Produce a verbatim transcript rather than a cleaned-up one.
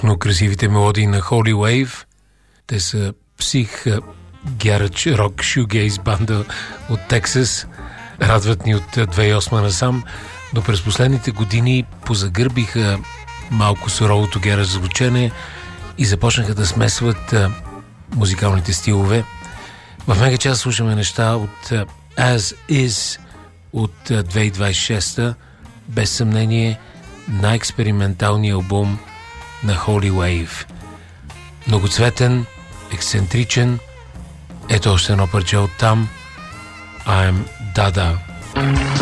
страшно красивите мелодии на Holy Wave. Те са псих гярач рок шюгейз банда от Тексас. Радват ни от две хиляди и осма насам, но през последните години позагърбиха малко суровото гярач звучене и започнаха да смесват а, музикалните стилове. В мега час слушаме неща от а, As Is от а, две хиляди двадесет и шеста, без съмнение най-експерименталният албум на Holy Wave. Многоцветен, ексцентричен. Ето още едно парче от там. I'm Dada.